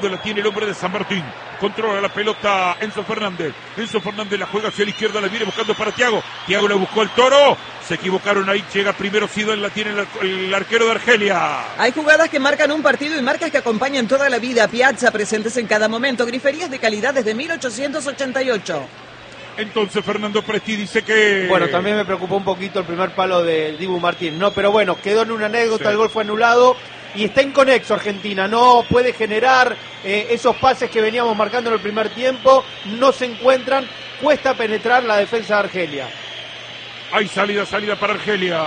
La tiene el hombre de San Martín, controla la pelota Enzo Fernández la juega hacia la izquierda, la viene buscando para Thiago la buscó el Toro, se equivocaron ahí, llega primero Zidane, la tiene el arquero de Argelia. Hay jugadas que marcan un partido y marcas que acompañan toda la vida. Piazza, presentes en cada momento, griferías de calidad desde 1888. Entonces Fernando Presti dice que... Bueno, también me preocupó un poquito el primer palo del Dibu Martín, ¿no? Pero bueno, quedó en una anécdota, sí. El gol fue anulado y está inconexo Argentina, no puede generar esos pases que veníamos marcando en el primer tiempo, no se encuentran, cuesta penetrar la defensa de Argelia. Hay salida para Argelia.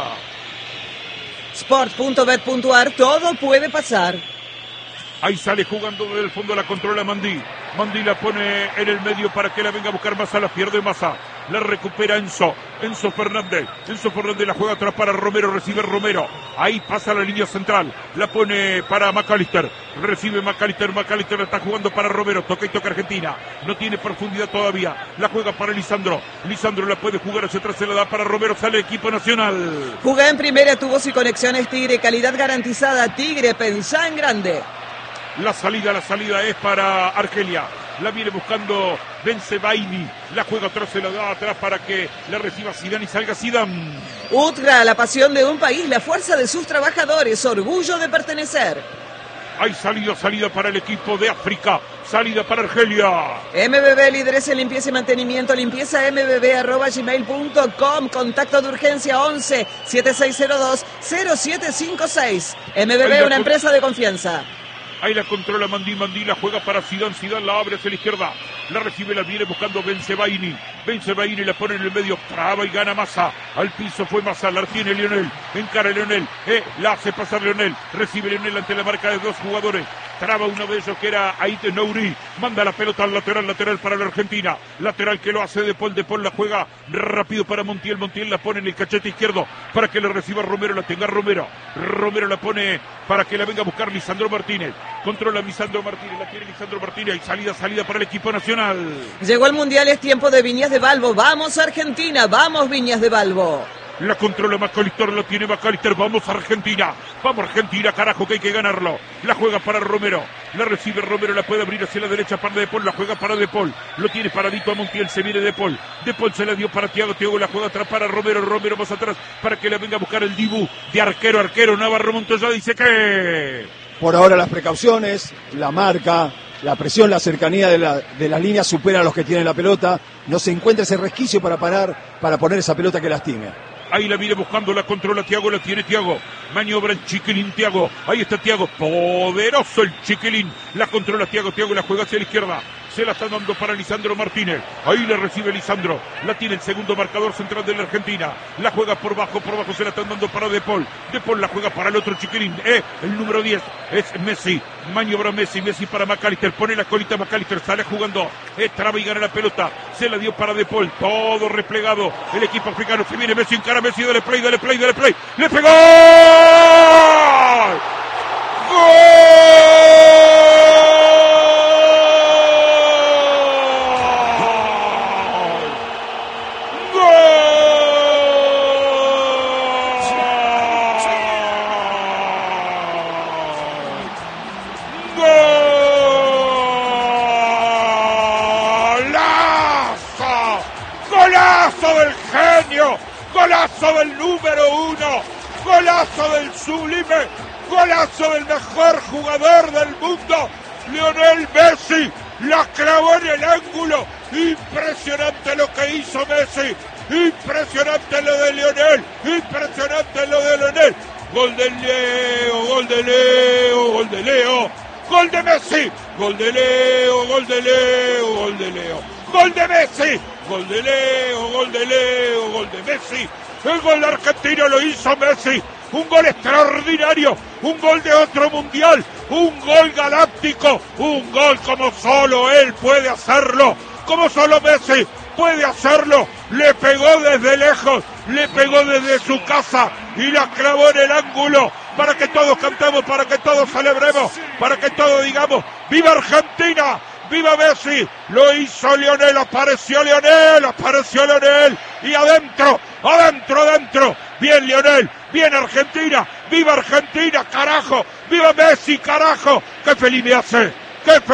Sport.bet.ar, todo puede pasar. Ahí sale jugando desde el fondo, la controla Mandí la pone en el medio para que la venga a buscar Massa, la pierde Massa, la recupera Enzo Fernández la juega atrás para Romero, recibe Romero, ahí pasa la línea central, la pone para McAllister, recibe McAllister la está jugando para Romero, toca Argentina, no tiene profundidad todavía, la juega para Lisandro la puede jugar hacia atrás, se la da para Romero, sale el equipo nacional. Jugá en primera, tubos y conexiones Tigre, calidad garantizada. Tigre, pensá en grande. La salida es para Argelia. La viene buscando Bensebaini. La juega atrás, se la da atrás para que la reciba Zidane y salga Zidane. Ultra, la pasión de un país, la fuerza de sus trabajadores, orgullo de pertenecer. Hay salida para el equipo de África. Salida para Argelia. MBB, líderes en limpieza y mantenimiento. Limpieza mbb@gmail.com. Contacto de urgencia 11 7602 0756. MBB, una empresa de confianza. Ahí la controla Mandí la juega para Zidane la abre hacia la izquierda, la recibe, la viene buscando Bensebaini la pone en el medio, traba y gana Massa, al piso fue Massa, la tiene Lionel, encara Lionel, la hace pasar Lionel, recibe Lionel ante la marca de dos jugadores, traba uno de ellos que era Aite Nouri, manda la pelota al lateral para la Argentina, lateral que lo hace De Paul la juega rápido para Montiel la pone en el cachete izquierdo, para que la reciba Romero, la tenga Romero la pone para que la venga a buscar Lisandro Martínez, controla Lisandro Martínez, la tiene Lisandro Martínez, y salida para el equipo nacional. Llegó el Mundial, es tiempo de Viñas de Balbo, vamos Argentina, vamos Viñas de Balbo. La controla McAllister, la tiene McAllister, vamos Argentina, carajo que hay que ganarlo. La juega para Romero, la recibe Romero, la puede abrir hacia la derecha para De Paul, la juega para De Paul, lo tiene paradito a Montiel, se viene De Paul se la dio para Thiago la juega atrás para Romero más atrás para que la venga a buscar el Dibu de arquero, Navarro Montoya dice que... Por ahora las precauciones, la marca, la presión, la cercanía de las líneas supera a los que tienen la pelota, no se encuentra ese resquicio para poner esa pelota que lastime. Ahí la viene buscando, la controla Thiago, la tiene Thiago, maniobra el Chiquilín Thiago, ahí está Thiago, poderoso el Chiquilín, la controla Thiago la juega hacia la izquierda, se la está dando para Lisandro Martínez, ahí la recibe Lisandro, la tiene el segundo marcador central de la Argentina, la juega por bajo se la están dando para De Paul la juega para el otro Chiquilín, el número 10 es Messi, maniobra Messi para McAllister, pone la colita McAllister, sale jugando, traba y gana la pelota, se la dio para De Paul, todo replegado, el equipo africano, se viene Messi, encara Messi, dale play, le pegó, ¡Golazo del genio! ¡Golazo del número 1! ¡Golazo del sublime! ¡Golazo del mejor jugador del mundo! ¡Lionel Messi! ¡La clavó en el ángulo! ¡Impresionante lo que hizo Messi! ¡Impresionante lo de Lionel! ¡Impresionante lo de Lionel! ¡Gol de Leo! ¡Gol de Leo! ¡Gol de Leo! ¡Gol de Messi! ¡Gol de Leo! ¡Gol de Leo! ¡Gol de Leo! ¡Gol de Messi! ¡Gol de Leo! ¡Gol de Leo! ¡Gol de Messi! El gol argentino lo hizo Messi. Un gol extraordinario. Un gol de otro mundial. Un gol galáctico. Un gol como solo él puede hacerlo. Como solo Messi puede hacerlo. Le pegó desde lejos. Le pegó desde su casa. Y la clavó en el ángulo. Para que todos cantemos. Para que todos celebremos. Para que todos digamos: ¡viva Argentina! ¡Viva Messi! Lo hizo Lionel, apareció Lionel, y adentro, bien Lionel, bien Argentina, ¡viva Argentina, carajo! ¡Viva Messi, carajo! ¡Qué feliz me hace! ¡Qué